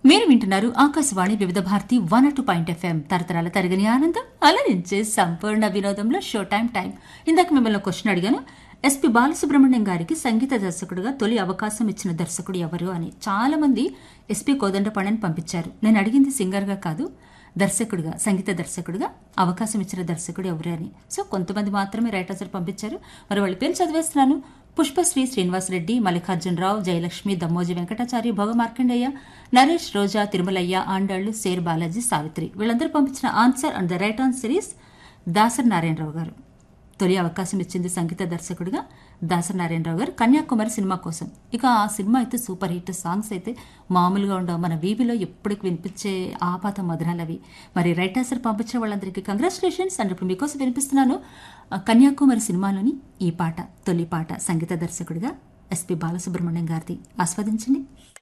మీరు వింటున్నారు ఆకాశవాణి వివిధ భారతి 102.FM తరతరాల తరగని ఆనందం అలరించే సంపూర్ణ వినోదంలో షో టైం. ఇందాక మిమ్మల్ని క్వశ్చన్ అడిగాను. ఎస్పి బాలసుబ్రహ్మణ్యం గారికి సంగీత దర్శకుడిగా తొలి అవకాశం ఇచ్చిన దర్శకుడు ఎవరు అని. చాలా మంది ఎస్పి కోదండపాణిని పంపించారు. నేను అడిగింది సింగర్గా కాదు, దర్శకుడిగా, సంగీత దర్శకుడిగా అవకాశం ఇచ్చిన దర్శకుడు ఎవరు అని. సో కొంతమంది మాత్రమే రైట్ ఆన్సర్ పంపించారు. మరి వాళ్ళ పేరు చదివేస్తున్నాను. పుష్పశ్రీ శ్రీనివాసరెడ్డి, మల్లికార్జునరావు, జయలక్ష్మి, దమ్మోజి వెంకటాచారి, భోగ మార్కండేయ, నరేష్, రోజా, తిరుమలయ్య, ఆండాళ్లు, సేర్ బాలాజీ, సావిత్రి. వీళ్ళందరూ పంపించిన answer and the right answer is Dasari Narayana Rao గారు. తొలి అవకాశం ఇచ్చింది సంగీత దర్శకుడిగా దాసరి నారాయణరావు గారు, కన్యాకుమారి సినిమా కోసం. ఇక ఆ సినిమా అయితే సూపర్ హిట్. సాంగ్స్ అయితే మామూలుగా ఉండవు. మన వీబీలో ఎప్పటికి వినిపించే ఆపాత మధురాలు అవి. మరి రైట్ ఆన్సర్ పంపించిన వాళ్ళందరికీ కంగ్రాచులేషన్స్. అండ్ ఇప్పుడు మీకోసం వినిపిస్తున్నాను కన్యాకుమారి సినిమాలోని ఈ పాట, తొలి పాట, సంగీత దర్శకుడిగా ఎస్పి బాలసుబ్రహ్మణ్యం గారిది. ఆస్వాదించండి.